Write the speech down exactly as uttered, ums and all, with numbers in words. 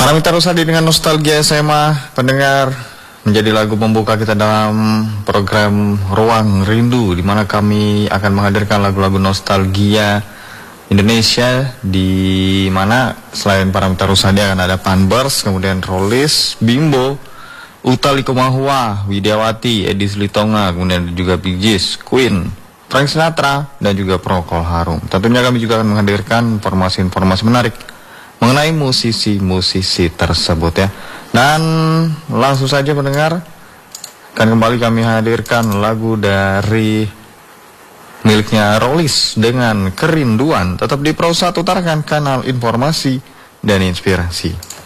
Parameter Rusadi dengan Nostalgia S M A, pendengar, menjadi lagu pembuka kita dalam program Ruang Rindu, di mana kami akan menghadirkan lagu-lagu nostalgia Indonesia, di mana selain Parameter Rusadi akan ada Panbers, kemudian Rolis, Bimbo, Utha Likumahua, Widiawati, Edi Slitonga, kemudian juga Bee Gees, Queen, Frank Sinatra, dan juga Procol Harum. Tentunya kami juga akan menghadirkan informasi-informasi menarik mengenai musisi-musisi tersebut ya. Dan langsung saja pendengar, akan kembali kami hadirkan lagu dari miliknya Rolis dengan Kerinduan. Tetap di Pro satu, utarakan kanal informasi dan inspirasi.